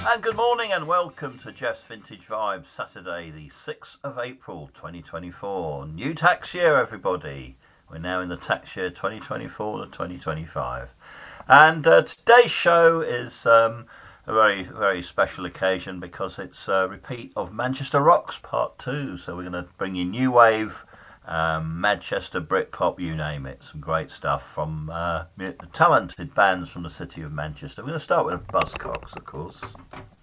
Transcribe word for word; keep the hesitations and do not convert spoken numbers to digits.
And good morning and welcome to Jeff's Vintage Vibes, Saturday the sixth of April twenty twenty-four. New tax year, everybody. We're now in the tax year twenty twenty-four to twenty twenty-five. And uh, today's show is um, a very, very special occasion because it's a repeat of Manchester Rocks Part two. So we're going to bring you new wave, um, Manchester Britpop, you name it. Some great stuff from uh, talented bands from the city of Manchester. We're going to start with the Buzzcocks, of course.